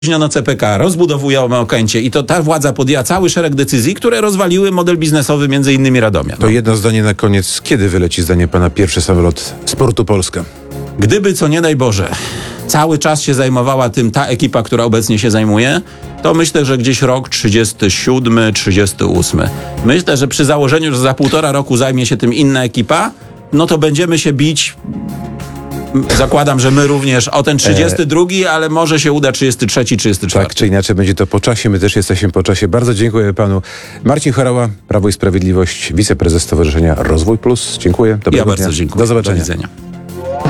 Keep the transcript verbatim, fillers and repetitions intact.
na C P K, rozbudowujemy Okęcie i to ta władza podjęła cały szereg decyzji, które rozwaliły model biznesowy między innymi Radomia. To jedno zdanie na koniec. Kiedy wyleci zdaniem pana pierwszy samolot z portu Polska? Gdyby, co nie daj Boże, cały czas się zajmowała tym ta ekipa, która obecnie się zajmuje, to myślę, że gdzieś rok trzydziesty siódmy, trzydziesty ósmy. Myślę, że przy założeniu, że za półtora roku zajmie się tym inna ekipa, no to będziemy się bić. Zakładam, że my również o ten trzydziesty drugi, ale może się uda trzydziesty trzeci, trzydziesty czwarty. Tak czy inaczej będzie to po czasie, my też jesteśmy po czasie. Bardzo dziękuję panu. Marcin Horała, Prawo i Sprawiedliwość, wiceprezes Stowarzyszenia Rozwój Plus. Dziękuję. Dobrego Ja bardzo dnia. dziękuję. Do zobaczenia. Do widzenia.